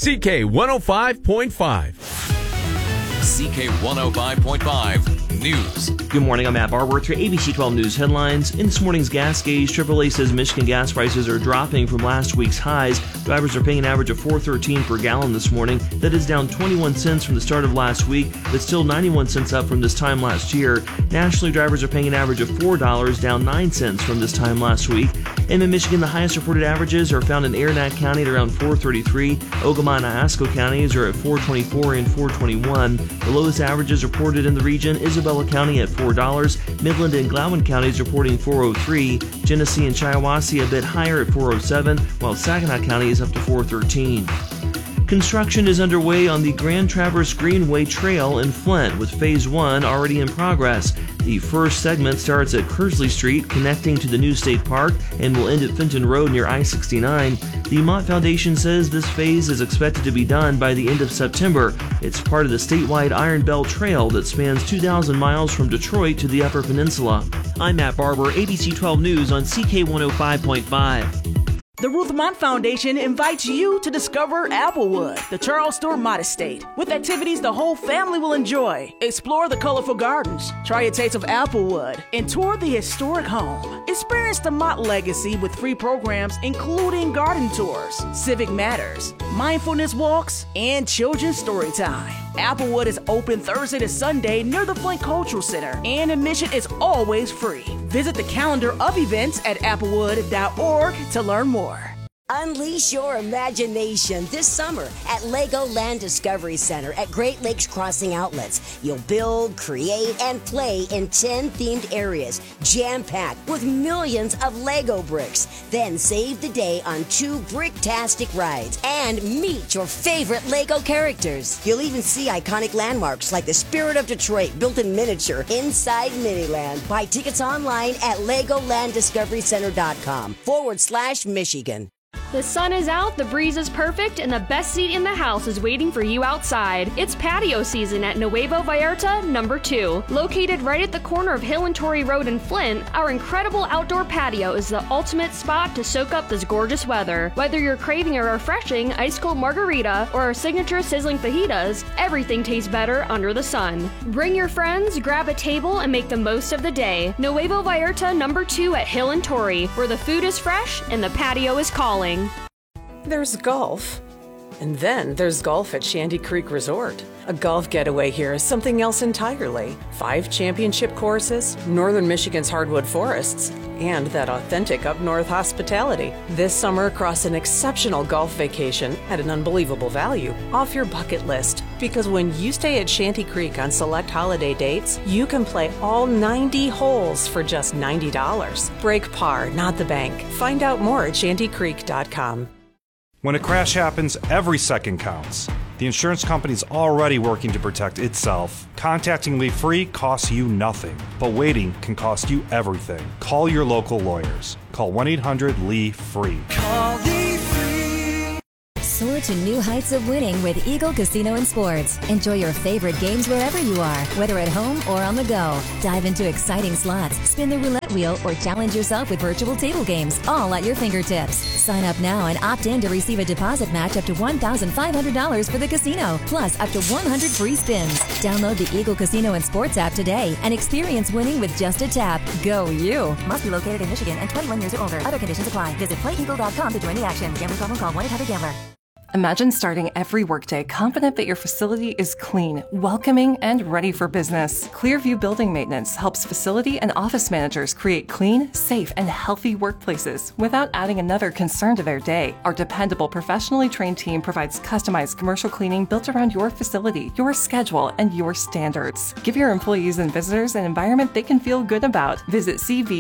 CK 105.5. CK 105.5 News. Good morning, I'm Matt Barber with your ABC 12 News headlines. In this morning's gas gauge, AAA says Michigan gas prices are dropping from last week's highs. Drivers are paying an average of $4.13 per gallon this morning. That is down 21 cents from the start of last week, but still 91 cents up from this time last year. Nationally, drivers are paying an average of $4, down 9 cents from this time last week. And in Michigan, the highest reported averages are found in Aranac County at around $4.33. Ogama and Iosco counties are at $4.24 and $4.21. The lowest averages reported in the region, Isabella County at $4. Midland and Gladwin counties reporting $4.03. Genesee and Shiawassee a bit higher at $4.07, while Saginaw County is up to $4.13. Construction is underway on the Grand Traverse Greenway Trail in Flint, with Phase 1 already in progress. The first segment starts at Kersley Street, connecting to the new state park, and will end at Fenton Road near I-69. The Mott Foundation says this phase is expected to be done by the end of September. It's part of the statewide Iron Belt Trail that spans 2,000 miles from Detroit to the Upper Peninsula. I'm Matt Barber, ABC 12 News on CK 105.5. The Ruth Mott Foundation invites you to discover Applewood, the Charles Stewart Mott Estate, with activities the whole family will enjoy. Explore the colorful gardens, try a taste of Applewood, and tour the historic home. Experience the Mott legacy with free programs including garden tours, civic matters, mindfulness walks, and children's story time. Applewood is open Thursday to Sunday near the Flint Cultural Center, and admission is always free. Visit the calendar of events at applewood.org to learn more. Unleash your imagination this summer at Legoland Discovery Center at Great Lakes Crossing Outlets. You'll build, create, and play in 10 themed areas, jam-packed with millions of Lego bricks. Then save the day on 2 bricktastic rides and meet your favorite Lego characters. You'll even see iconic landmarks like the Spirit of Detroit built in miniature inside Miniland. Buy tickets online at LegolandDiscoveryCenter.com/Michigan. The sun is out, the breeze is perfect, and the best seat in the house is waiting for you outside. It's patio season at Nuevo Vallarta number 2. Located right at the corner of Hill and Torrey Road in Flint, our incredible outdoor patio is the ultimate spot to soak up this gorgeous weather. Whether you're craving a refreshing ice-cold margarita or our signature sizzling fajitas, everything tastes better under the sun. Bring your friends, grab a table, and make the most of the day. Nuevo Vallarta number 2 at Hill and Torrey, where the food is fresh and the patio is calling. There's golf, and then there's golf at Shanty Creek Resort. A golf getaway here is something else entirely. 5 championship courses, Northern Michigan's hardwood forests, and that authentic up-north hospitality. This summer, across an exceptional golf vacation at an unbelievable value, off your bucket list. Because when you stay at Shanty Creek on select holiday dates, you can play all 90 holes for just $90. Break par, not the bank. Find out more at shantycreek.com. When a crash happens, every second counts. The insurance company's already working to protect itself. Contacting Lee Free costs you nothing, but waiting can cost you everything. Call your local lawyers. Call 1-800-LEE-FREE. Call Lee Free. Soar to new heights of winning with Eagle Casino and Sports. Enjoy your favorite games wherever you are, whether at home or on the go. Dive into exciting slots, spin the roulette wheel, or challenge yourself with virtual table games, all at your fingertips. Sign up now and opt in to receive a deposit match up to $1,500 for the casino, plus up to 100 free spins. Download the Eagle Casino and Sports app today and experience winning with just a tap. Go you! Must be located in Michigan and 21 years or older. Other conditions apply. Visit playeagle.com to join the action. Gambling problem? Call 1-800-GAMBLER. Imagine starting every workday confident that your facility is clean, welcoming, and ready for business. Clearview Building Maintenance helps facility and office managers create clean, safe, and healthy workplaces without adding another concern to their day. Our dependable, professionally trained team provides customized commercial cleaning built around your facility, your schedule, and your standards. Give your employees and visitors an environment they can feel good about. Visit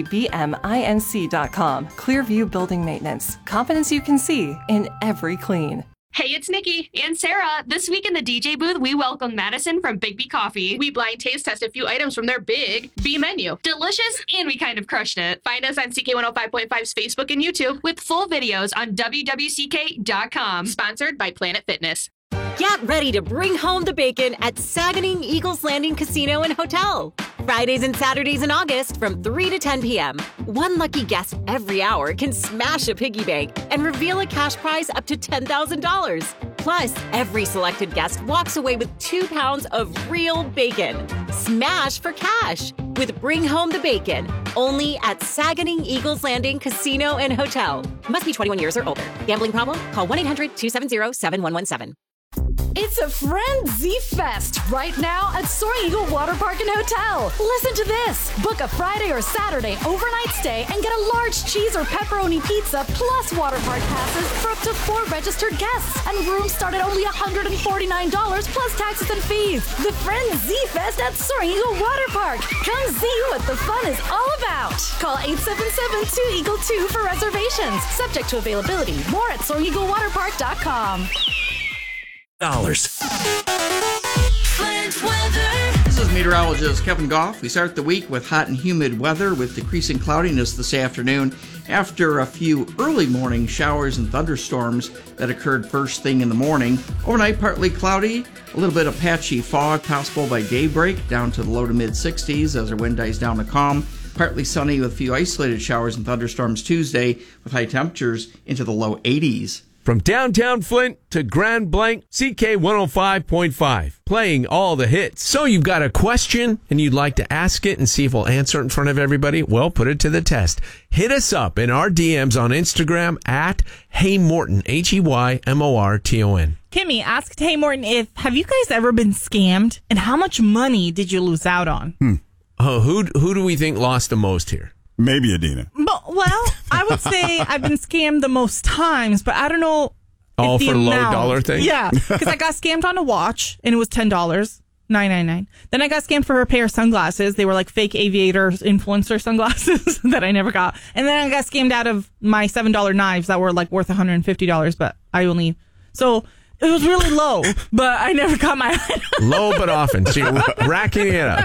cvbminc.com. Clearview Building Maintenance. Confidence you can see in every clean. Hey, it's Nikki and Sarah. This week in the DJ booth, we welcome Madison from Big B Coffee. We blind taste test a few items from their Big B menu. Delicious, and we kind of crushed it. Find us on CK105.5's Facebook and YouTube with full videos on wwck.com. Sponsored by Planet Fitness. Get ready to bring home the bacon at Saganing Eagles Landing Casino and Hotel. Fridays and Saturdays in August from 3 to 10 p.m. One lucky guest every hour can smash a piggy bank and reveal a cash prize up to $10,000. Plus, every selected guest walks away with 2 pounds of real bacon. Smash for cash with Bring Home the Bacon, only at Saganing Eagles Landing Casino and Hotel. Must be 21 years or older. Gambling problem? Call 1-800-270-7117. It's a Frenzy Fest right now at Soaring Eagle Water Park and Hotel. Listen to this. Book a Friday or Saturday overnight stay and get a large cheese or pepperoni pizza plus water park passes for up to 4 registered guests. And rooms start at only $149 plus taxes and fees. The Frenzy Fest at Soaring Eagle Water Park. Come see what the fun is all about. Call 877-2-EAGLE-2 for reservations. Subject to availability. More at SoaringEagleWaterPark.com. This is meteorologist Kevin Goff. We start the week with hot and humid weather with decreasing cloudiness this afternoon after a few early morning showers and thunderstorms that occurred first thing in the morning. Overnight, partly cloudy, a little bit of patchy fog possible by daybreak down to the low to mid 60s as our wind dies down to calm. Partly sunny with a few isolated showers and thunderstorms Tuesday with high temperatures into the low 80s. From downtown Flint to Grand Blanc, CK 105.5, playing all the hits. So you've got a question and you'd like to ask it and see if we'll answer it in front of everybody? Well, put it to the test. Hit us up in our DMs on Instagram at HeyMorton, HeyMorton. Kimmy asked Hey Morton have you guys ever been scammed and how much money did you lose out on? Who do we think lost the most here? Maybe Adina. Well, I would say I've been scammed the most times, but I don't know. All for low dollar things? Yeah, because I got scammed on a watch and it was $10, $9.99. Then I got scammed for a pair of sunglasses. They were like fake aviator influencer sunglasses that I never got. And then I got scammed out of my $7 knives that were like worth $150, but I only so. It was really low, but I never got my low, but often. So you're racking it up.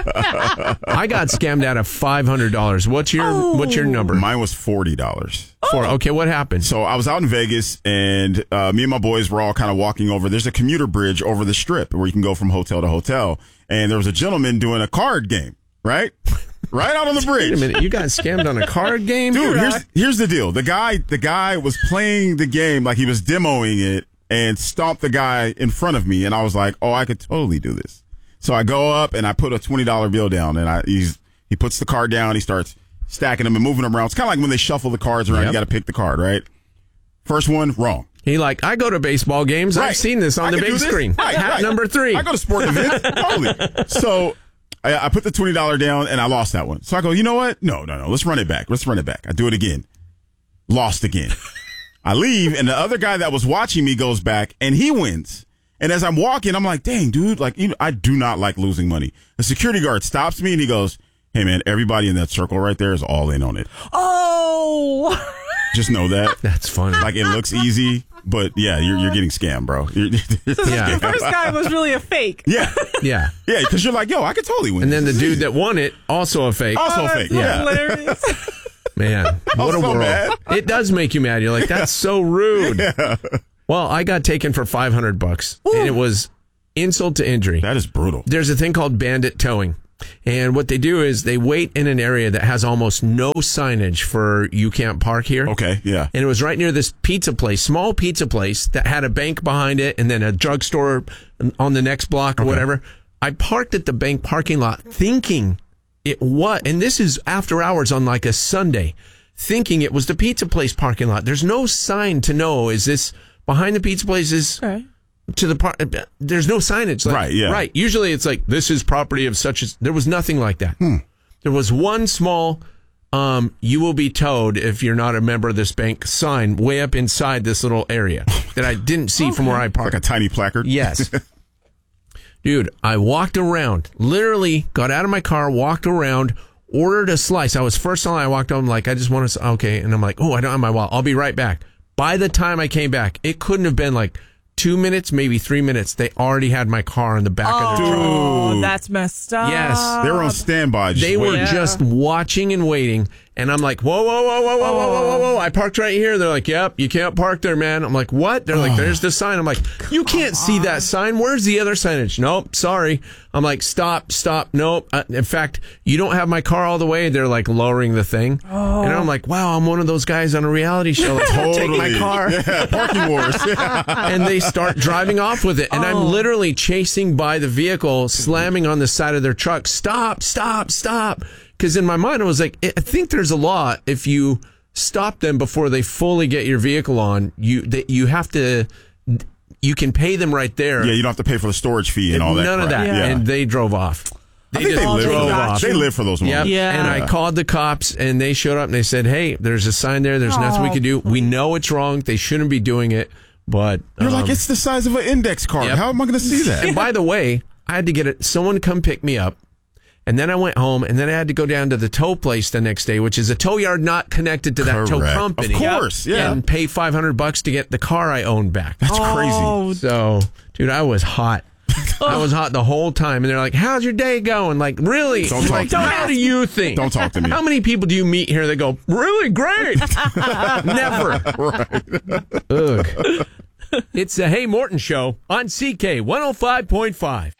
I got scammed out of $500. What's your number? Mine was $40. Okay, what happened? So I was out in Vegas, and me and my boys were all kind of walking over. There's a commuter bridge over the strip where you can go from hotel to hotel. And there was a gentleman doing a card game, right? Right out on the bridge. Wait a minute, you got scammed on a card game? Dude, here's the deal. The guy was playing the game like he was demoing it, and stomped the guy in front of me, and I was like, oh, I could totally do this. So I go up, and I put a $20 bill down, and he puts the card down, he starts stacking them and moving them around. It's kind of like when they shuffle the cards around, You got to pick the card, right? First one, wrong. I go to baseball games. Right. I've seen this on the big screen. Hat number 3. I go to sporting events. Totally. So I put the $20 down, and I lost that one. So I go, you know what? No. Let's run it back. I do it again. Lost again. I leave, and the other guy that was watching me goes back, and he wins. And as I'm walking, I'm like, dang, dude, I do not like losing money. The security guard stops me, and he goes, hey, man, everybody in that circle right there is all in on it. Oh! Just know that. That's funny. Like, it looks easy, but, yeah, you're getting scammed, bro. So the first guy was really a fake. Yeah. Yeah. Yeah, because you're like, yo, I could totally win. And then the dude that won it, also a fake. Also a fake. Yeah. Hilarious. Man, what a world. Mad. It does make you mad. You're like, that's so rude. Yeah. Well, I got taken for $500, and it was insult to injury. That is brutal. There's a thing called bandit towing. And what they do is they wait in an area that has almost no signage for you can't park here. Okay, yeah. And it was right near this pizza place, small pizza place that had a bank behind it and then a drugstore on the next block or whatever. I parked at the bank parking lot thinking it was, and this is after hours on like a Sunday, thinking it was the pizza place parking lot. There's no sign to know, is this behind the pizza place is to the there's no signage. Like, right, yeah. Right. Usually it's like, this is property of such as, there was nothing like that. There was one small, you will be towed if you're not a member of this bank sign way up inside this little area that I didn't see from where I parked. Like a tiny placard? Yes. Dude, I walked around, literally got out of my car, walked around, ordered a slice. I was first on, I walked on, like, I just want to, okay. And I'm like, oh, I don't have my wallet. I'll be right back. By the time I came back, it couldn't have been like 2 minutes, maybe 3 minutes. They already had my car in the back of their truck. Oh, that's messed up. Yes. They were on standby. They were just watching and waiting. And I'm like, whoa. I parked right here. They're like, yep, you can't park there, man. I'm like, what? They're like, there's the sign. I'm like, you can't see that sign. Where's the other signage? Nope, sorry. I'm like, stop. Nope. In fact, you don't have my car all the way. They're like lowering the thing. And I'm like, wow, I'm one of those guys on a reality show. Like, take my car. Yeah, parking wars. And they start driving off with it. And I'm literally chasing by the vehicle, slamming on the side of their truck. Stop. Because in my mind, I was like, I think there's a law. If you stop them before they fully get your vehicle on, you have to, you can pay them right there. Yeah, you don't have to pay for the storage fee and all that. None of that. Yeah. And they drove off. They live for those moments. Yep. Yeah. And I called the cops, and they showed up, and they said, hey, there's a sign there. There's nothing we can do. We know it's wrong. They shouldn't be doing it. But you're like, it's the size of an index card. Yep. How am I going to see that? And by the way, I had to get someone to come pick me up. And then I went home, and then I had to go down to the tow place the next day, which is a tow yard not connected to that tow company. Of course, yeah. And pay $500 to get the car I owned back. That's crazy. So, dude, I was hot. I was hot the whole time. And they're like, how's your day going? Like, really? Don't talk to me. How do you think? Don't talk to me. How many people do you meet here that go, really great? Never. Right. Ugh. It's the Hey Morton Show on CK 105.5.